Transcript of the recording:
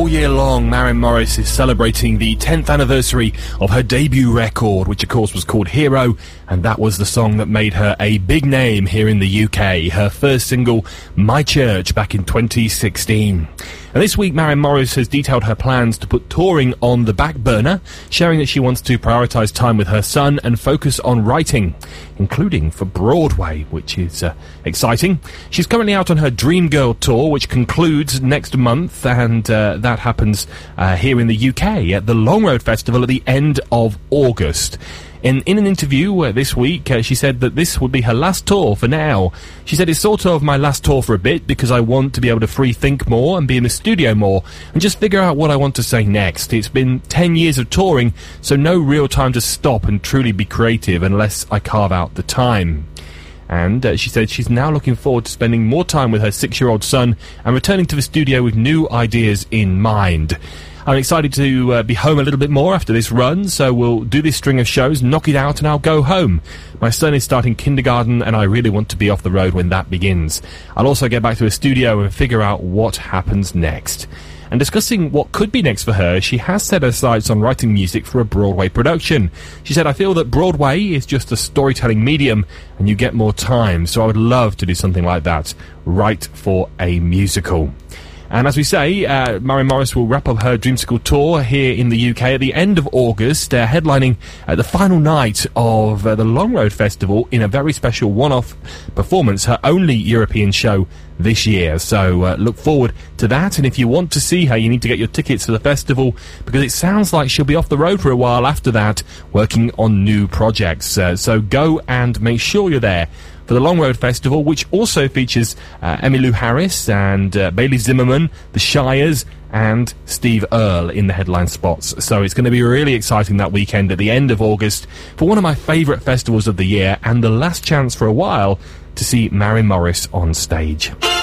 All year long, Maren Morris is celebrating the 10th anniversary of her debut record, which of course was called Hero, and that was the song that made her a big name here in the UK. Her first single, My Church, back in 2016. And this week, Maren Morris has detailed her plans to put touring on the back burner, sharing that she wants to prioritise time with her son and focus on writing, including for Broadway, which is exciting. She's currently out on her Dream Girl tour, which concludes next month, and that happens here in the UK at the Long Road Festival at the end of August. In an interview this week, she said that this would be her last tour for now. She said, it's sort of my last tour for a bit because I want to be able to free think more and be in the studio more and just figure out what I want to say next. It's been 10 years of touring, so no real time to stop and truly be creative unless I carve out the time. And she said she's now looking forward to spending more time with her 6-year-old son and returning to the studio with new ideas in mind. I'm excited to be home a little bit more after this run, so we'll do this string of shows, knock it out, and I'll go home. My son is starting kindergarten, and I really want to be off the road when that begins. I'll also get back to the studio and figure out what happens next. And discussing what could be next for her, she has set her sights on writing music for a Broadway production. She said, I feel that Broadway is just a storytelling medium, and you get more time, so I would love to do something like that, write for a musical. And as we say, Maren Morris will wrap up her Dreamsicle tour here in the UK at the end of August, headlining the final night of the Long Road Festival in a very special one-off performance, her only European show this year. So look forward to that, and if you want to see her, you need to get your tickets for the festival, because it sounds like she'll be off the road for a while after that, working on new projects. So go and make sure you're there for the Long Road Festival, which also features Emmylou Harris and Bailey Zimmerman, The Shires, and Steve Earle in the headline spots. So it's going to be really exciting that weekend at the end of August for one of my favourite festivals of the year, and the last chance for a while to see Maren Morris on stage.